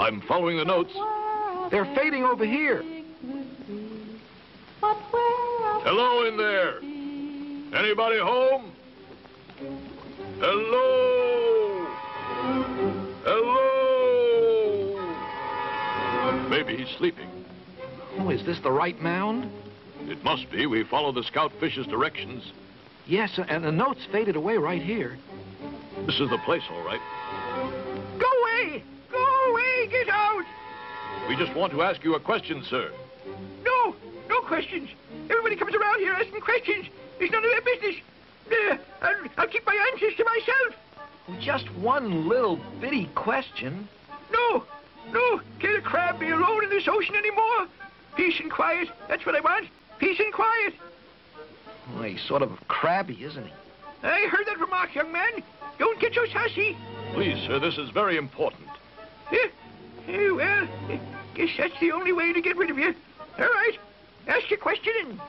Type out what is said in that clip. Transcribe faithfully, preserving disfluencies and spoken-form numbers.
I'm following the notes. They're fading over here. Hello in there. Anybody home? Hello? Hello? Maybe he's sleeping. Oh, is this the right mound? It must be. We follow the scout fish's directions. Yes, and the notes faded away right here. This is the place, all right. Go away! Go away! Get out! We just want to ask you a question, sir. No! No questions! Everybody comes around here asking questions. It's none of their business. Uh, I'll, I'll keep my answers to myself. Oh, just one little bitty question. No! No! Can't a crab be alone in this ocean anymore? Peace and quiet. That's what I want. Peace and quiet. Oh, he's sort of crabby, isn't he? I heard that remark, young man. Don't get so sassy. Please, sir, this is very important. Eh, eh, well, eh, guess that's the only way to get rid of you. All right. Ask your question and